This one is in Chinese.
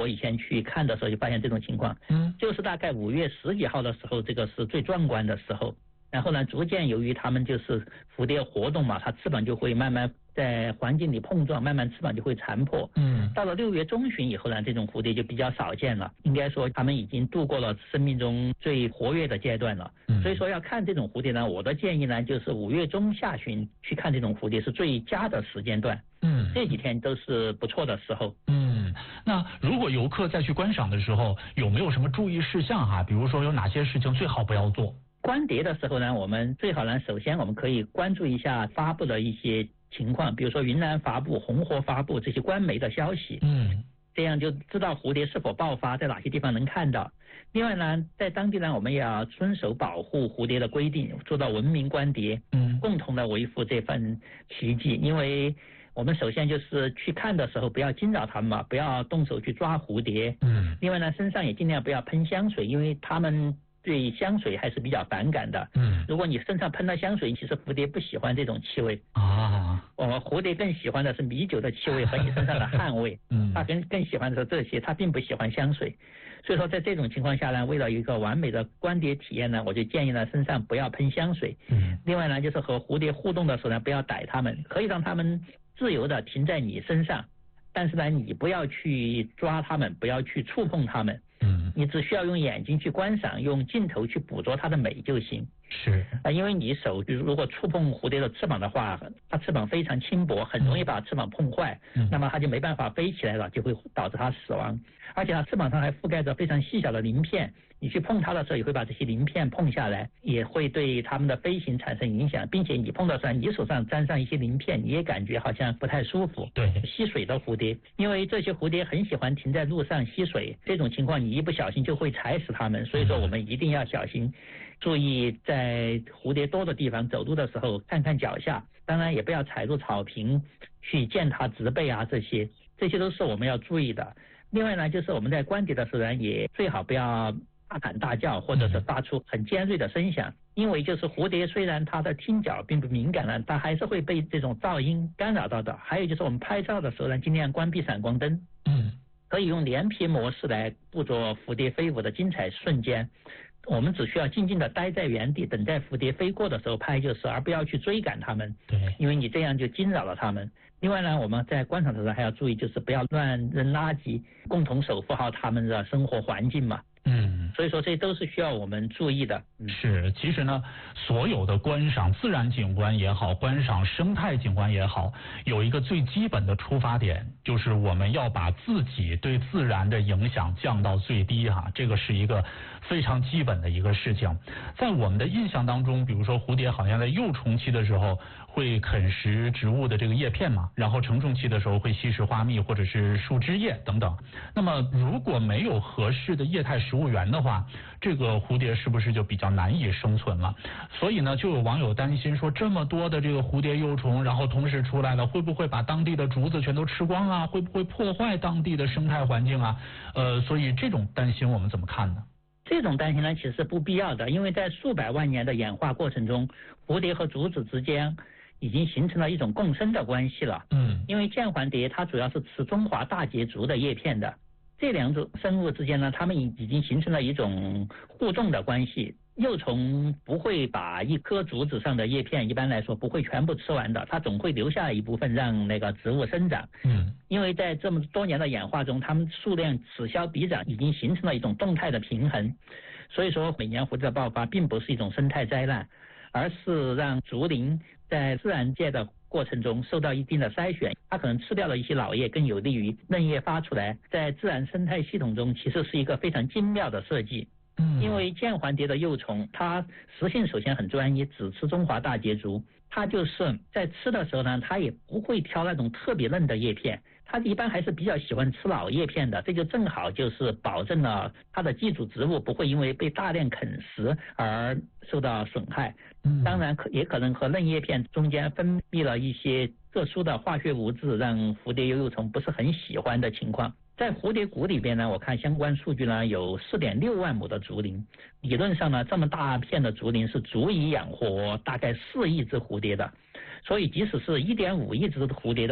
我以前去看的时候就发现这种情况，就是大概5月10几号的时候，这个是最壮观的时候。然后呢，逐渐由于它们就是蝴蝶活动嘛，它翅膀就会慢慢在环境里碰撞，慢慢翅膀就会残破。到了6月中旬以后呢，这种蝴蝶就比较少见了。应该说，它们已经度过了生命中最活跃的阶段了。所以说要看这种蝴蝶呢，我的建议呢就是5月中下旬去看这种蝴蝶是最佳的时间段。这几天都是不错的时候。 那如果游客再去观赏的时候，有没有什么注意事项哈？比如说有哪些事情最好不要做？ 观蝶的时候呢，我们最好呢，首先我们可以关注一下发布的一些情况，比如说云南发布、红河发布这些官媒的消息，这样就知道蝴蝶是否爆发，在哪些地方能看到。另外呢，在当地呢，我们也要遵守保护蝴蝶的规定，做到文明观蝶，共同的维护这份奇迹。因为我们首先就是去看的时候不要惊扰它们嘛，不要动手去抓蝴蝶。另外呢，身上也尽量不要喷香水，因为它们对香水还是比较反感的。如果你身上喷了香水，其实蝴蝶不喜欢这种气味。蝴蝶更喜欢的是米酒的气味和你身上的汗味。它更喜欢的是这些，它并不喜欢香水。所以说在这种情况下呢，为了一个完美的观蝶体验呢，我就建议呢身上不要喷香水。另外呢，就是和蝴蝶互动的时候呢，不要逮它们，可以让它们自由的停在你身上，但是呢，你不要去抓它们，不要去触碰它们。你只需要用眼睛去观赏，用镜头去捕捉它的美就行。因为你手如果触碰蝴蝶的翅膀的话，它翅膀非常轻薄，很容易把翅膀碰坏，那么它就没办法飞起来了，就会导致它死亡。而且它翅膀上还覆盖着非常细小的鳞片，你去碰它的时候也会把这些鳞片碰下来，也会对它们的飞行产生影响，并且你碰到时候你手上沾上一些鳞片，你也感觉好像不太舒服。吸水的蝴蝶，因为这些蝴蝶很喜欢停在路上吸水，这种情况你一不小心就会踩死它们，所以说我们一定要小心，注意在蝴蝶多的地方走路的时候看看脚下，当然也不要踩入草坪去践踏植被啊，这些都是我们要注意的。另外呢，就是我们在观蝶的时候呢，也最好不要大喊大叫或者是发出很尖锐的声响，因为就是蝴蝶虽然它的听觉并不敏感呢，它还是会被这种噪音干扰到的。还有就是我们拍照的时候呢，尽量关闭闪光灯，可以用连屏模式来捕捉蝴蝶飞舞的精彩瞬间。我们只需要静静的待在原地，等待蝴蝶飞过的时候拍就是，而不要去追赶它们。因为你这样就惊扰了它们。另外呢，我们在观赏的时候还要注意，就是不要乱扔垃圾，共同守护好它们的生活环境嘛。所以说这都是需要我们注意的。 其实呢，所有的观赏自然景观也好，观赏生态景观也好，有一个最基本的出发点，就是我们要把自己对自然的影响降到最低哈，这个是一个非常基本的一个事情。在我们的印象当中，比如说蝴蝶好像在幼虫期的时候会啃食植物的这个叶片嘛，然后成虫期的时候会吸食花蜜或者是树枝叶等等。那么如果没有合适的液态食物源的话，这个蝴蝶是不是就比较难以生存了？所以呢，就有网友担心说，这么多的这个蝴蝶幼虫，然后同时出来了，会不会把当地的竹子全都吃光啊？会不会破坏当地的生态环境啊？所以这种担心我们怎么看呢？ 这种担心呢，其实是不必要的，因为在数百万年的演化过程中，蝴蝶和竹子之间已经形成了一种共生的关系了。因为剑环蝶它主要是吃中华大节竹的叶片的，这两种生物之间呢，它们已经形成了一种互动的关系。幼虫不会把一棵竹子上的叶片，一般来说不会全部吃完的，它总会留下一部分让那个植物生长。因为在这么多年的演化中，它们数量此消彼长，已经形成了一种动态的平衡。所以说每年蝴蝶的爆发并不是一种生态灾难，而是让竹林在自然界的过程中受到一定的筛选，它可能吃掉了一些老叶，更有利于嫩叶发出来。在自然生态系统中，其实是一个非常精妙的设计。因为剑环蝶的幼虫，它食性首先很专一，只吃中华大节竹。它就是在吃的时候呢，它也不会挑那种特别嫩的叶片，它一般还是比较喜欢吃老叶片的。这就正好就是保证了它的寄主植物不会因为被大量啃食而受到损害。当然也可能和嫩叶片中间分泌了一些特殊的化学物质，让蝴蝶幼虫不是很喜欢的情况。在蝴蝶谷里边呢，我看相关数据呢，有4.6万亩的竹林，理论上呢，这么大片的竹林是足以养活大概4亿只蝴蝶的。所以即使是1.5亿只蝴蝶的